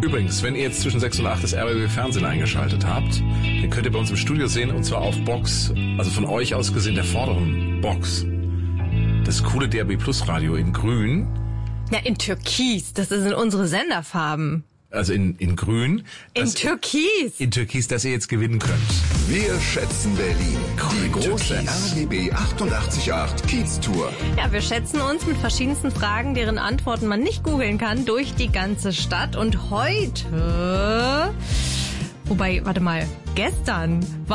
Übrigens, wenn ihr jetzt zwischen 6 und 8 das RBB Fernsehen eingeschaltet habt, dann könnt ihr bei uns im Studio sehen, und zwar auf Box, also von euch aus gesehen der vorderen Box, das coole DAB Plus Radio in grün. Ja, in Türkis, das sind unsere Senderfarben. Also in grün. In Türkis. In Türkis, dass ihr jetzt gewinnen könnt. Wir schätzen Berlin. Die große RBB 88.8 Kiez-Tour. Ja, wir schätzen uns mit verschiedensten Fragen, deren Antworten man nicht googeln kann, durch die ganze Stadt. Und heute, gestern